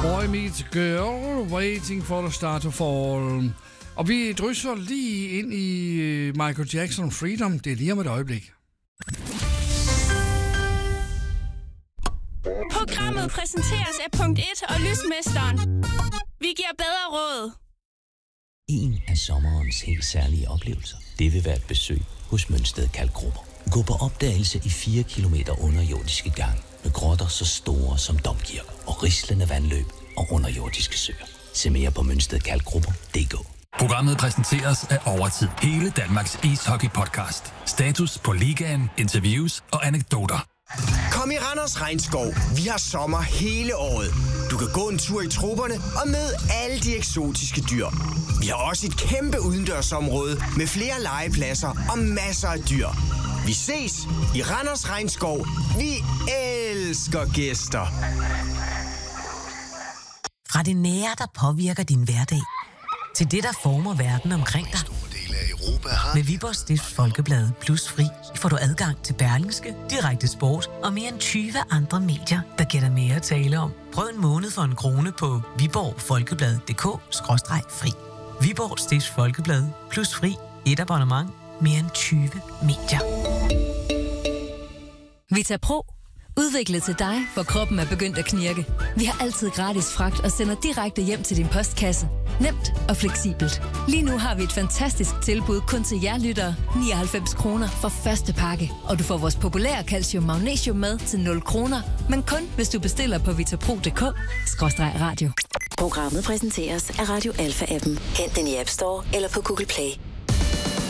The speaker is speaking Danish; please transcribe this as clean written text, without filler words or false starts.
Boy Meets Girl, Waiting for the Star to Fall. Og vi drysser lige ind i Michael Jackson Freedom. Det er lige om et øjeblik. Programmet præsenteres af Punkt 1 og Lysmesteren. Vi giver bedre råd. En af sommerens helt særlige oplevelser, det vil være et besøg hos Mønsted Kalkgrupper. Gå på opdagelse i 4 kilometer underjordiske gange med grotter så store som domkirker og rislende vandløb og underjordiske søer. Se mere på mønstedkalkgrupper.dk. Programmet præsenteres af Overtid. Hele Danmarks ishockey-podcast. Status på ligaen, interviews og anekdoter. Kom i Randers Regnskov. Vi har sommer hele året. Du kan gå en tur i trupperne og møde alle de eksotiske dyr. Vi har også et kæmpe udendørsområde med flere legepladser og masser af dyr. Vi ses i Randers Regnskov. Vi elsker gæster. Fra det nære, der påvirker din hverdag, til det, der former verden omkring dig. Med Viborg Stifts Folkeblad Plus Fri får du adgang til Berlingske, Direkte Sport og mere end 20 andre medier, der giver dig mere at tale om. Prøv en måned for 1 krone på viborgfolkeblad.dk/fri. Viborg Stifts Folkeblad Plus Fri. Et abonnement. Mere end 20 medier. Vita Pro. Udviklet til dig, hvor kroppen er begyndt at knirke. Vi har altid gratis fragt og sender direkte hjem til din postkasse. Nemt og fleksibelt. Lige nu har vi et fantastisk tilbud kun til jer lyttere. 99 kroner for første pakke. Og du får vores populære calcium magnesium med til 0 kroner. Men kun hvis du bestiller på vitapro.dk/radio. Programmet præsenteres af Radio Alpha-appen. Hent den i App Store eller på Google Play.